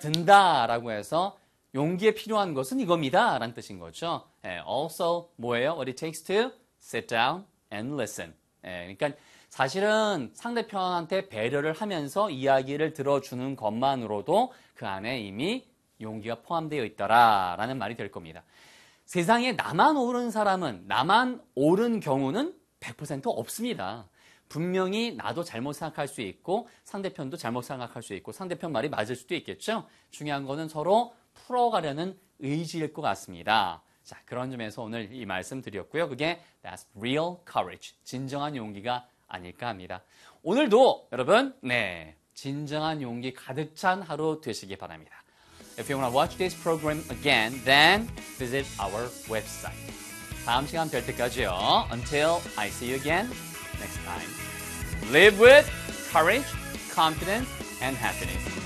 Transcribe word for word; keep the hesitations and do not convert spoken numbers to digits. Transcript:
든다라고 해서 용기에 필요한 것은 이겁니다 라는 뜻인 거죠. 예, also 뭐예요? What it takes to sit down and listen. 예, 그러니까 사실은 상대편한테 배려를 하면서 이야기를 들어주는 것만으로도 그 안에 이미 용기가 포함되어 있더라라는 말이 될 겁니다. 세상에 나만 옳은 사람은, 나만 옳은 경우는 백 퍼센트 없습니다. 분명히 나도 잘못 생각할 수 있고 상대편도 잘못 생각할 수 있고 상대편 말이 맞을 수도 있겠죠. 중요한 거는 서로 풀어가려는 의지일 것 같습니다. 자, 그런 점에서 오늘 이 말씀 드렸고요. 그게 that's real courage, 진정한 용기가 아닐까 합니다. 오늘도 여러분, 네, 진정한 용기 가득 찬 하루 되시기 바랍니다. If you want to watch this program again, then visit our website. 다음 시간 뵐 때까지요. Until I see you again next time. Live with courage, confidence, and happiness.